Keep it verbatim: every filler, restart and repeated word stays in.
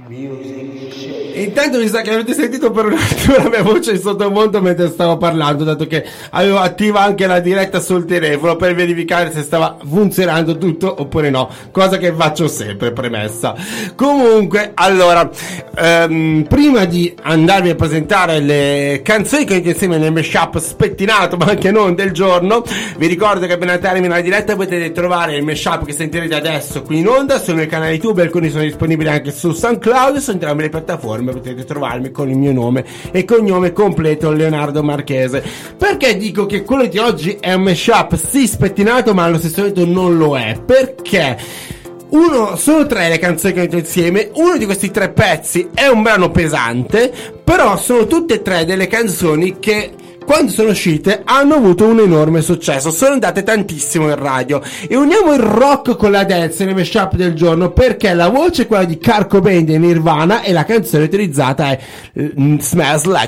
Intanto mi sa che avete sentito per un attimo la mia voce in sottofondo mentre stavo parlando, dato che avevo attiva anche la diretta sul telefono per verificare se stava funzionando tutto oppure no, cosa che faccio sempre, premessa. Comunque, allora, ehm, prima di andarvi a presentare le canzoni che insieme nel mashup spettinato, ma anche non del giorno, vi ricordo che appena termina la diretta potete trovare il mashup che sentirete adesso qui in onda sul mio canale YouTube, alcuni sono disponibili anche su SoundCloud, su entrambe le piattaforme potete trovarmi con il mio nome e cognome completo, Leonardo Marchese. Perché dico che quello di oggi è un mashup sì spettinato, ma allo stesso tempo non lo è? Perché uno, sono tre le canzoni che metto insieme, uno di questi tre pezzi è un brano pesante, però sono tutte e tre delle canzoni che quando sono uscite hanno avuto un enorme successo, sono andate tantissimo in radio. E uniamo il rock con la dance nel mashup del giorno, perché la voce è quella di Kurt Cobain di Nirvana e la canzone utilizzata è uh, Smells Like